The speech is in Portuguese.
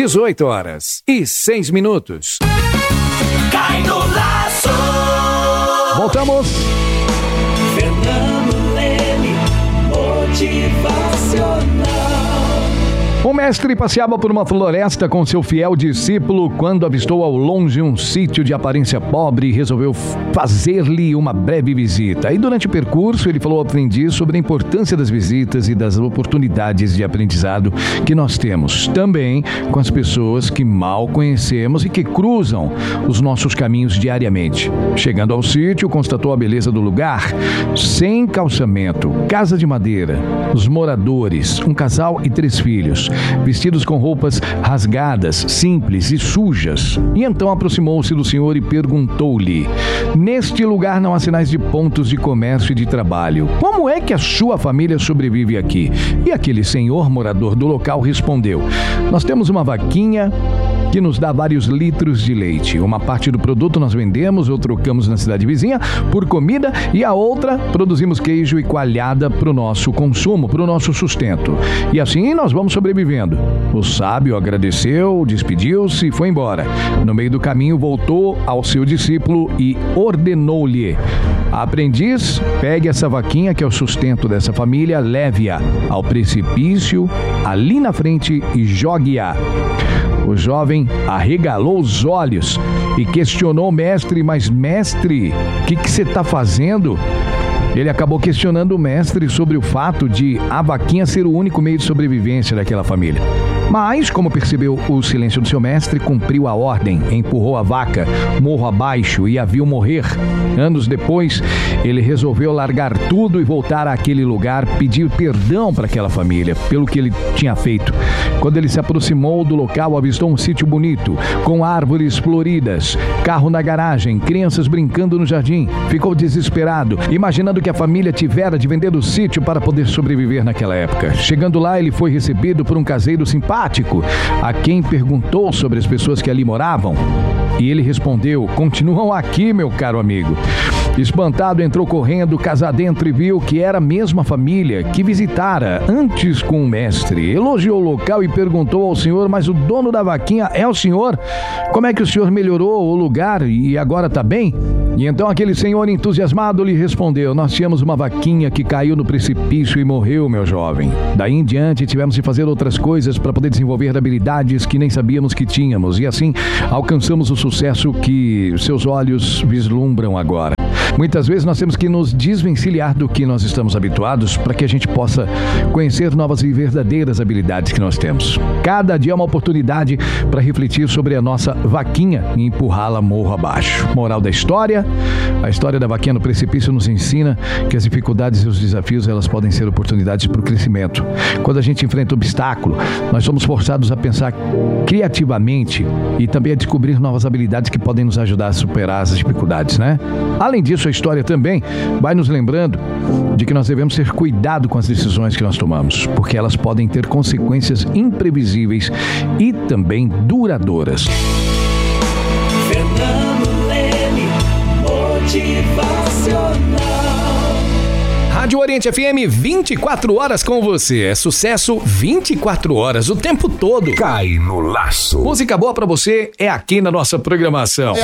18h06. Cai no laço. Voltamos. Fernando Leme, motivacional. O mestre passeava por uma floresta com seu fiel discípulo quando avistou ao longe um sítio de aparência pobre e resolveu fazer-lhe uma breve visita. E durante o percurso ele falou ao aprendiz sobre a importância das visitas e das oportunidades de aprendizado que nós temos, também com as pessoas que mal conhecemos e que cruzam os nossos caminhos diariamente. Chegando ao sítio, constatou a beleza do lugar, sem calçamento, casa de madeira, os moradores, um casal e 3 filhos, vestidos com roupas rasgadas, simples e sujas. E então aproximou-se do senhor e perguntou-lhe: neste lugar não há sinais de pontos de comércio e de trabalho. Como é que a sua família sobrevive aqui? E aquele senhor, morador do local, respondeu: nós temos uma vaquinha que nos dá vários litros de leite. Uma parte do produto nós vendemos ou trocamos na cidade vizinha por comida e a outra produzimos queijo e coalhada para o nosso consumo, para o nosso sustento. E assim nós vamos sobrevivendo. O sábio agradeceu, despediu-se e foi embora. No meio do caminho voltou ao seu discípulo e ordenou-lhe: aprendiz, pegue essa vaquinha que é o sustento dessa família, leve-a ao precipício ali na frente e jogue-a. O jovem arregalou os olhos e questionou o mestre: mas mestre, o que você está fazendo? Ele acabou questionando o mestre sobre o fato de a vaquinha ser o único meio de sobrevivência daquela família. Mas, como percebeu o silêncio do seu mestre, cumpriu a ordem, empurrou a vaca morro abaixo e a viu morrer. Anos depois, ele resolveu largar tudo e voltar àquele lugar, pedir perdão para aquela família pelo que ele tinha feito. Quando ele se aproximou do local, avistou um sítio bonito, com árvores floridas, carro na garagem, crianças brincando no jardim. Ficou desesperado, imaginando que a família tivera de vender o sítio para poder sobreviver naquela época. Chegando lá, ele foi recebido por um caseiro simpático, a quem perguntou sobre as pessoas que ali moravam. E ele respondeu: continuam aqui, meu caro amigo. Espantado, entrou correndo, casa dentro, e viu que era a mesma família que visitara antes com o mestre. Elogiou o local e perguntou ao senhor: mas o dono da vaquinha é o senhor? Como é que o senhor melhorou o lugar e agora está bem? E então aquele senhor entusiasmado lhe respondeu: nós tínhamos uma vaquinha que caiu no precipício e morreu, meu jovem. Daí em diante tivemos de fazer outras coisas para poder desenvolver habilidades que nem sabíamos que tínhamos, e assim alcançamos o sucesso que seus olhos vislumbram agora. Muitas vezes nós temos que nos desvencilhar do que nós estamos habituados para que a gente possa conhecer novas e verdadeiras habilidades que nós temos. Cada dia é uma oportunidade para refletir sobre a nossa vaquinha e empurrá-la morro abaixo. Moral da história: a história da vaquinha no precipício nos ensina que as dificuldades e os desafios, elas podem ser oportunidades para o crescimento. Quando a gente enfrenta obstáculo, nós somos forçados a pensar criativamente e também a descobrir novas habilidades que podem nos ajudar a superar as dificuldades, né? Além disso, a história também vai nos lembrando de que nós devemos ter cuidado com as decisões que nós tomamos, porque elas podem ter consequências imprevisíveis e também duradouras. Fernando Leme, motivacional. Rádio Oriente FM, 24 horas com você. É sucesso 24 horas, o tempo todo. Cai no laço. Música boa pra você é aqui na nossa programação.